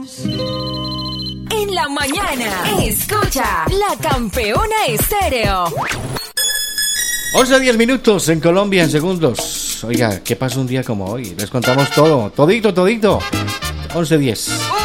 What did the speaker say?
En la mañana, escucha La Campeona Estéreo. 11:10 en Colombia en segundos. Oiga, ¿qué pasa un día como hoy? Les contamos todo, todito. 11:10.